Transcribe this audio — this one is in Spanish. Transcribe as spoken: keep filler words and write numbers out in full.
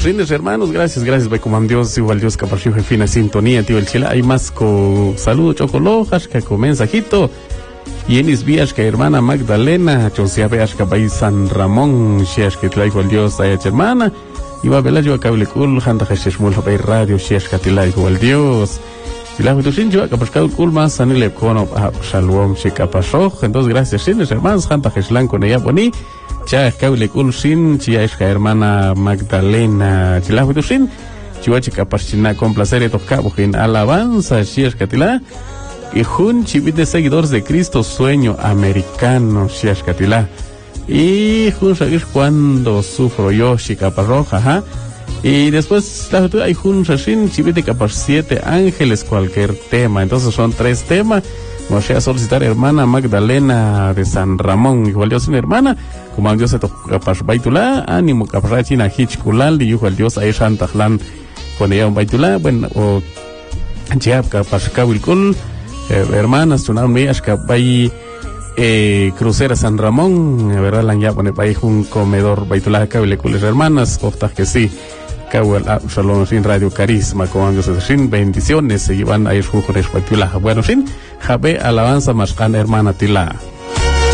rines hermanos, gracias, gracias, ve como Dios, igual Dios que apareció en fina sintonía, tío el chile, hay más con saludo chocolojas, que con mensajito, y en is vías que hermana Magdalena, chosia veas que país San Ramón, sheas que traigo el Dios a ella hermana, y va a ver yo a cable cool, janta que se shmul a radio, sheas que traigo el Dios. Si la jutusin yo que pascal cool más sanile cono a shalom chica pasó, entonces gracias sin hermanos, janta que shlan con ella boni. Cha cable cool sin chia es hermana Magdalena, si la jutusin yo chica pasina con placer y toca en alabanza, sheas que tila. Y jun chivit de seguidores de Cristo sueño americano, sheas que tila. Y jun sabes cuando sufro yo chica parroja, ajá. Y después hay un Shashin, chivite capaz siete ángeles, cualquier tema. Entonces son tres temas. Vamos a solicitar hermana Magdalena de San Ramón. Igual Dios en hermana, como Dios se toca capaz baitula, ánimo capaz china hitchkulal, y igual Dios ahí shantajlan con ella un baitula, bueno, o ya capaz kawilkul, hermanas, tunaron mías capaz eh, crucera San Ramón, verdad, la ya pone país un comedor baitula kawilkules hermanas, oftas que sí. Kawel Shalom sin Radio Carisma con Dios sin bendiciones se iban a ir jujunes patula bueno sin jabe alabanza mascan hermana tila.